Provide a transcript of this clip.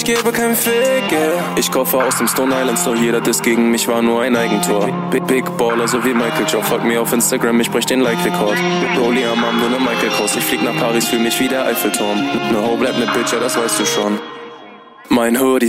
gebe keinen Fick, yeah. Ich kaufe aus dem Stone Island Store, jeder Diss gegen mich war nur ein Eigentor. Big Baller, so wie Michael Joe, folgt mir auf Instagram, ich brech den Like-Rekord. Rolli am Arm, nur ne Michael Kors, ich flieg nach Paris, fühl mich wie der Eiffelturm. Ne Ho bleibt ne Bitch, ja das weißt du schon. Mein Hoodie